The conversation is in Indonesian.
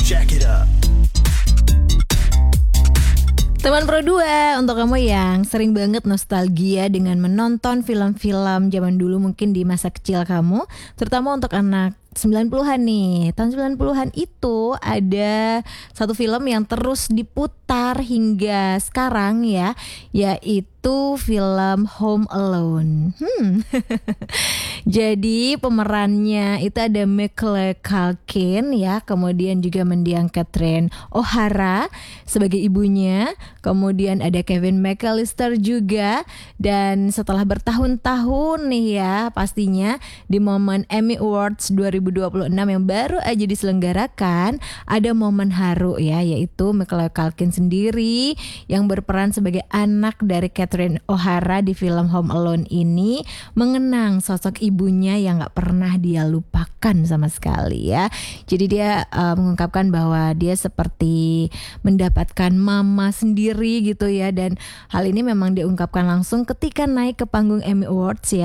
Jack it up. Teman Pro 2, untuk kamu yang sering banget nostalgia dengan menonton film-film zaman dulu mungkin di masa kecil kamu, terutama untuk anak 90-an nih. Tahun 90-an itu ada satu film yang terus diputar hingga sekarang ya, yaitu film Home Alone. Jadi pemerannya itu ada Macaulay Culkin ya, kemudian juga mendiang Catherine O'Hara sebagai ibunya, kemudian ada Kevin McAllister juga. Dan setelah bertahun-tahun nih ya, pastinya di momen Emmy Awards 2026 yang baru aja diselenggarakan, ada momen haru ya, yaitu Macaulay Culkin sendiri yang berperan sebagai anak dari Catherine O'Hara di film Home Alone ini mengenang sosok ibunya yang gak pernah dia lupakan sama sekali ya. Jadi dia mengungkapkan bahwa dia seperti mendapatkan mama sendiri gitu ya, dan hal ini memang diungkapkan langsung ketika naik ke panggung Emmy Awards ya.